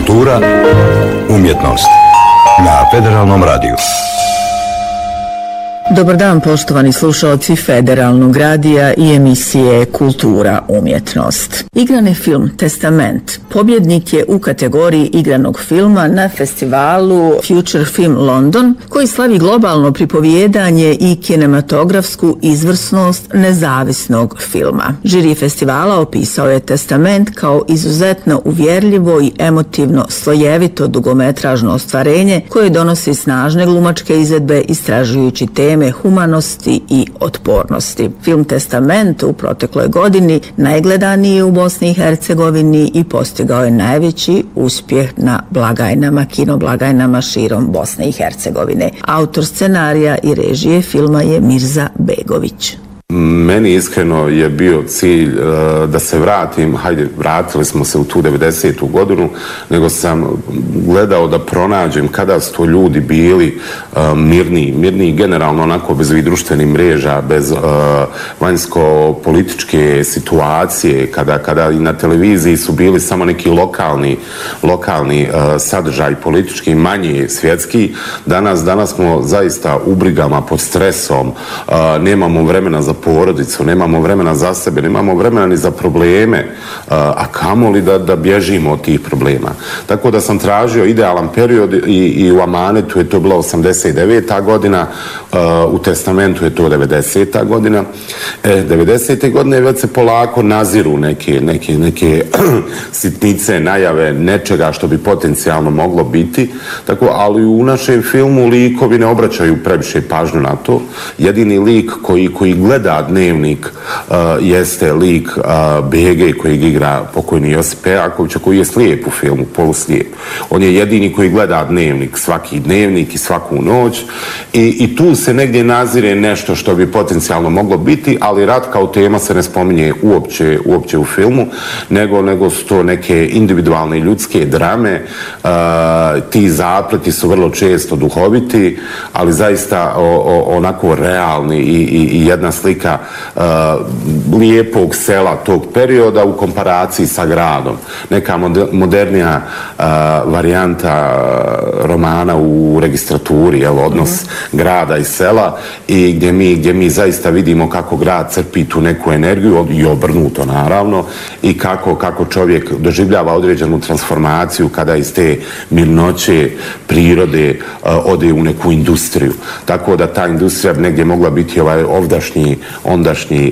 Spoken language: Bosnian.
Kultura, umjetnost na Federalnom radiju. Dobar dan, poštovani slušalci Federalnog radija i emisije Kultura, umjetnost. Igrani film Testament pobjednik je u kategoriji igranog filma na festivalu Future Film London, koji slavi globalno pripovijedanje i kinematografsku izvrsnost nezavisnog filma. Žiri festivala opisao je Testament kao izuzetno uvjerljivo i emotivno slojevito dugometražno ostvarenje koje donosi snažne glumačke izvedbe istražujući teme humanosti i otpornosti. Film Testament u protekloj godini najgledaniji je u Bosni i Hercegovini i postigao je najveći uspjeh na blagajnama, kinoblagajnama širom Bosne i Hercegovine. Autor scenarija i režije filma je Mirza Begović. Meni iskreno je bio cilj da se vratim, vratili smo se u tu 90. godinu, nego sam gledao da pronađem kada su to ljudi bili mirniji generalno onako bez ovih društvenih mreža, bez vanjsko-političke situacije, kada i na televiziji su bili samo neki lokalni sadržaj politički, manje svjetski. Danas smo zaista u brigama, pod stresom, nemamo vremena za porodicu, nemamo vremena za sebe, nemamo vremena ni za probleme, a kamoli da bježimo od tih problema. Tako da sam tražio idealan period i u Amanetu je to bila 89. godina, u Testamentu je to 90. godina. 90. godine već se polako naziru neke sitnice, najave nečega što bi potencijalno moglo biti, tako, ali u našem filmu likovi ne obraćaju previše pažnju na to. Jedini lik koji gleda Dnevnik jeste lik BG kojeg igra pokojni Josip Pejaković, koji je slijep u filmu, poluslijep. On je jedini koji gleda Dnevnik, svaki Dnevnik i svaku noć i tu se negdje nazire nešto što bi potencijalno moglo biti, ali rat kao tema se ne spominje uopće u filmu, nego su to neke individualne ljudske drame. Ti zapleti su vrlo često duhoviti, ali zaista onako realni i jedna slika lijepog sela tog perioda u komparaciji sa gradom. Neka modernija varijanta romana u registraturi, odnos grada i sela, i gdje mi zaista vidimo kako grad crpi tu neku energiju i obrnuto naravno, i kako čovjek doživljava određenu transformaciju kada iz te mirnoće prirode ode u neku industriju. Tako da ta industrija bi negdje mogla biti ovaj ondašnji